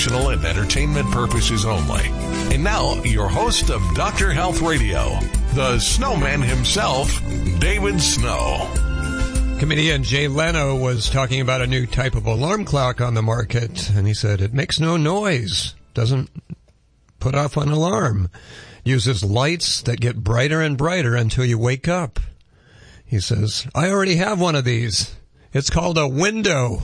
informational and entertainment purposes only. And now, your host of Dr. Health Radio, the snowman himself, David Snow. Comedian Jay Leno was talking about a new type of alarm clock on the market, and he said it makes no noise, doesn't put off an alarm, uses lights that get brighter and brighter until you wake up. He says, I already have one of these. It's called a window.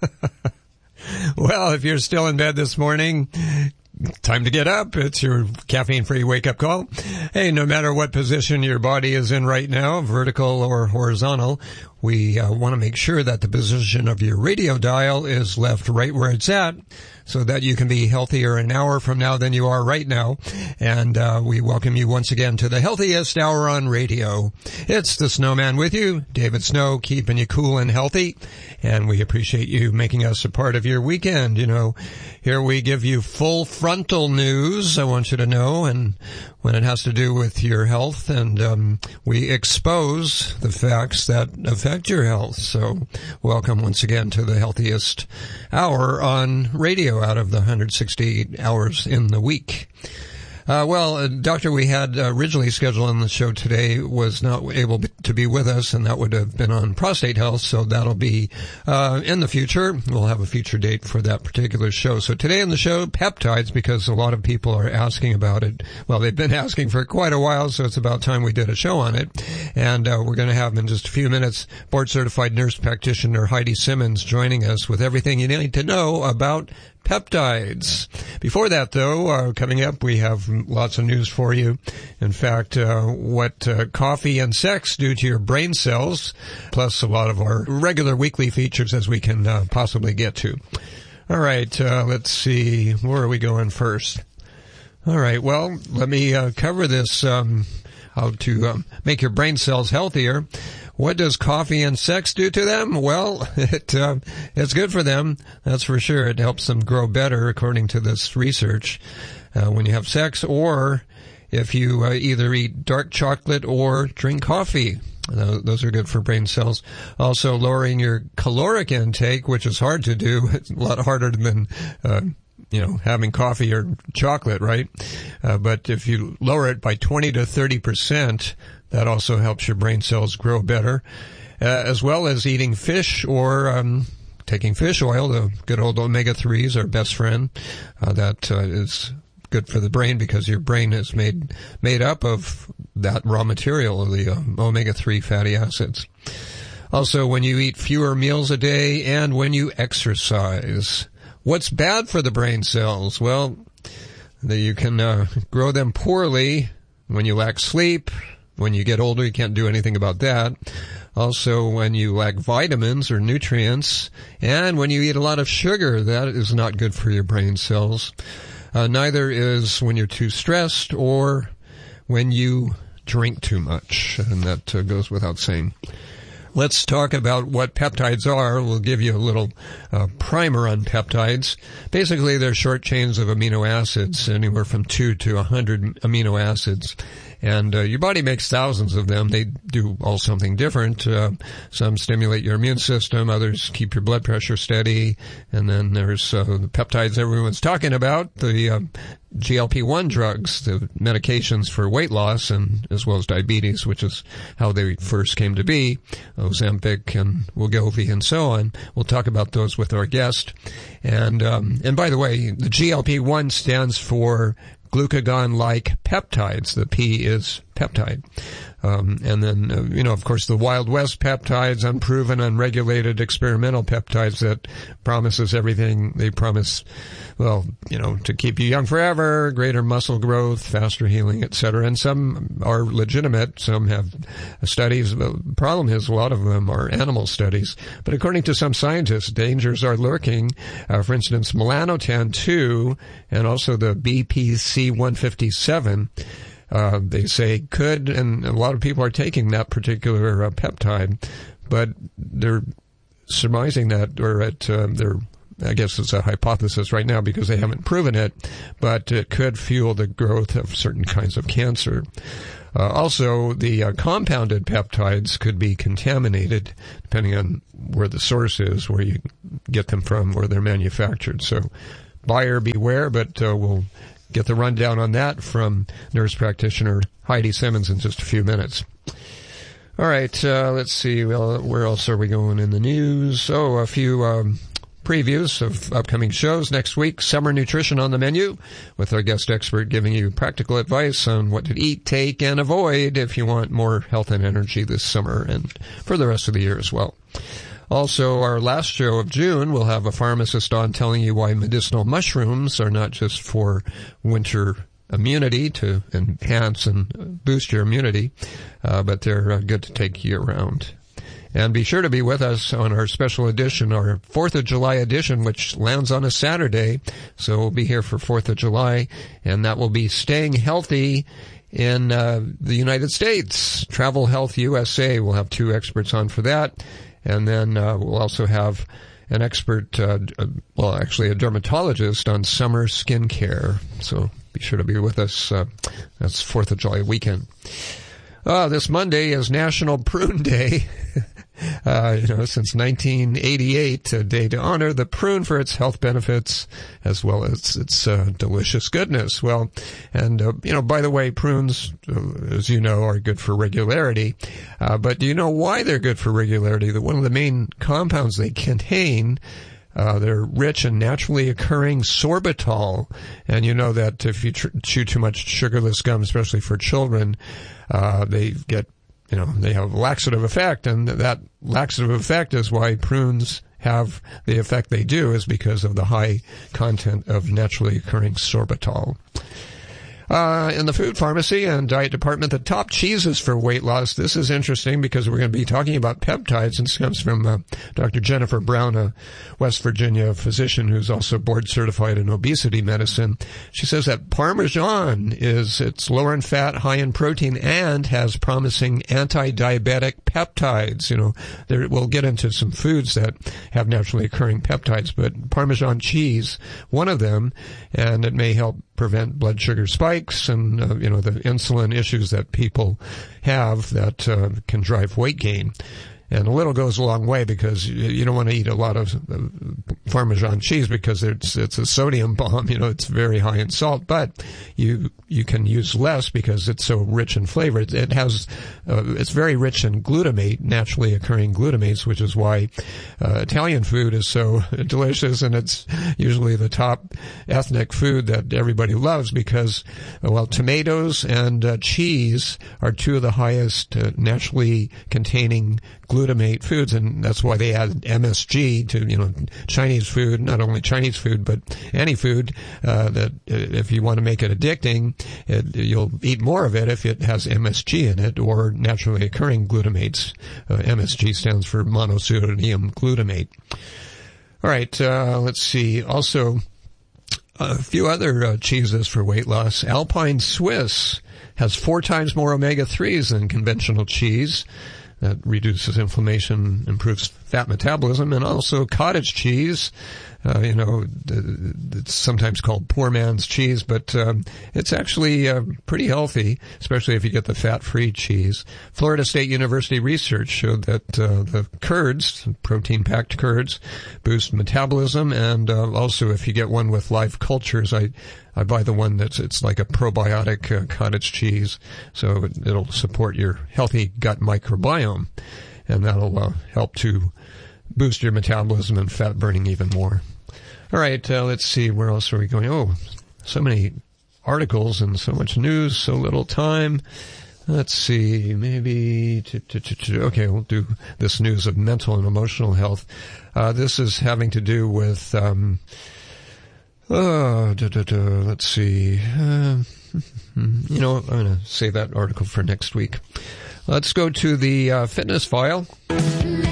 Well, if you're still in bed this morning, time to get up. It's your caffeine-free wake-up call. Hey, no matter what position your body is in right now, vertical or horizontal, we want to make sure that the position of your radio dial is left right where it's at, so that you can be healthier an hour from now than you are right now. And we welcome you once again to the healthiest hour on radio. It's the Snowman with you, David Snow, keeping you cool and healthy. And we appreciate you making us a part of your weekend. You know, here we give you full frontal news, I want you to know, and when it has to do with your health, and we expose the facts that affect your health. So welcome once again to the healthiest hour on radio out of the 168 hours in the week. Well, doctor we had originally scheduled on the show today was not able to be with us, and that would have been on prostate health, so that'll be in the future. We'll have a future date for that particular show. So today on the show, peptides, because a lot of people are asking about it. Well, they've been asking for quite a while, so it's about time we did a show on it. And we're going to have in just a few minutes board-certified nurse practitioner Heidi Simmons joining us with everything you need to know about peptides. Before that, though, coming up, we have lots of news for you. In fact, what coffee and sex do to your brain cells, plus a lot of our regular weekly features as we can possibly get to. All right, let's see. Where are we going first? All right, well, let me cover this, how to make your brain cells healthier. What does coffee and sex do to them? Well, it's good for them, that's for sure. It helps them grow better, according to this research, when you have sex, or if you either eat dark chocolate or drink coffee. Those are good for brain cells. Also, lowering your caloric intake, which is hard to do. It's a lot harder than having coffee or chocolate, right? But if you lower it by 20 to 30%, that also helps your brain cells grow better, as well as eating fish or taking fish oil. The good old omega-3s are best friend. That is good for the brain because your brain is made up of that raw material, the omega-3 fatty acids. Also, when you eat fewer meals a day and when you exercise. What's bad for the brain cells? Well, that you can grow them poorly when you lack sleep. When you get older, you can't do anything about that. Also, when you lack vitamins or nutrients, and when you eat a lot of sugar, that is not good for your brain cells. Neither is when you're too stressed or when you drink too much, and that goes without saying. Let's talk about what peptides are. We'll give you a little primer on peptides. Basically, they're short chains of amino acids, anywhere from 2 to 100 amino acids. And your body makes thousands of them. They do all something different. Some stimulate your immune system. Others keep your blood pressure steady. And then there's the peptides everyone's talking about, the GLP-1 drugs, the medications for weight loss, and as well as diabetes, which is how they first came to be, Ozempic and Wegovy and so on. We'll talk about those with our guest. And by the way, the GLP-1 stands for glucagon-like peptides. The P is peptide. And then, of course, the Wild West peptides, unproven, unregulated experimental peptides that promises everything. They promise, to keep you young forever, greater muscle growth, faster healing, etc. And some are legitimate. Some have studies. The problem is a lot of them are animal studies. But according to some scientists, dangers are lurking. For instance, melanotan-2 and also the BPC-157, they say could, and a lot of people are taking that particular peptide, but they're surmising that, or I guess it's a hypothesis right now because they haven't proven it, but it could fuel the growth of certain kinds of cancer. Also, the compounded peptides could be contaminated depending on where the source is, where you get them from, where they're manufactured. So buyer beware, but we'll get the rundown on that from nurse practitioner Heidi Simmons in just a few minutes. All right, let's see. Well, where else are we going in the news? Oh, a few previews of upcoming shows next week. Summer nutrition on the menu with our guest expert giving you practical advice on what to eat, take, and avoid if you want more health and energy this summer and for the rest of the year as well. Also, our last show of June, we'll have a pharmacist on telling you why medicinal mushrooms are not just for winter immunity to enhance and boost your immunity, but they're good to take year-round. And be sure to be with us on our special edition, our 4th of July edition, which lands on a Saturday. So we'll be here for 4th of July, and that will be Staying Healthy in the United States. Travel Health USA. We'll have 2 experts on for that. And then we'll also have an expert, actually a dermatologist on summer skincare. So be sure to be with us. That's 4th of July weekend. This Monday is National Prune Day. Since 1988, a day to honor the prune for its health benefits as well as its delicious goodness. Well, and, by the way, prunes, as you know, are good for regularity. But do you know why they're good for regularity? That one of the main compounds they contain, they're rich in naturally occurring sorbitol. And you know that if you chew too much sugarless gum, especially for children, they get they have a laxative effect, and that laxative effect is why prunes have the effect they do, is because of the high content of naturally occurring sorbitol. In the food pharmacy and diet department, the top cheeses for weight loss. This is interesting because we're going to be talking about peptides, and this comes from Dr. Jennifer Brown, a West Virginia physician who's also board certified in obesity medicine. She says that Parmesan it's lower in fat, high in protein, and has promising anti-diabetic peptides. We'll get into some foods that have naturally occurring peptides, but Parmesan cheese, one of them, and it may help prevent blood sugar spikes and, the insulin issues that people have that can drive weight gain. And a little goes a long way because you don't want to eat a lot of Parmesan cheese because it's a sodium bomb. It's very high in salt, but you can use less because it's so rich in flavor. It has, it's very rich in glutamate, naturally occurring glutamates, which is why Italian food is so delicious, and it's usually the top ethnic food that everybody loves because, tomatoes and cheese are 2 of the highest naturally containing glutamate foods, and that's why they add MSG to, Chinese food, not only Chinese food, but any food, that if you want to make it addicting, you'll eat more of it if it has MSG in it, or naturally occurring glutamates. MSG stands for monosodium glutamate. All right, let's see. Also, a few other cheeses for weight loss. Alpine Swiss has 4 times more omega-3s than conventional cheese. That reduces inflammation, improves fat metabolism, and also cottage cheese. It's sometimes called poor man's cheese, but it's actually pretty healthy, especially if you get the fat-free cheese. Florida State University research showed that the curds, protein-packed curds, boost metabolism, and also if you get one with live cultures, I buy the one it's like a probiotic cottage cheese, so it'll support your healthy gut microbiome, and that'll help to boost your metabolism and fat burning even more. All right, let's see, where else are we going? Oh, so many articles and so much news, so little time. Let's see, maybe, okay, we'll do this news of mental and emotional health. This is having to do with, let's see, I'm going to save that article for next week. Let's go to the fitness file.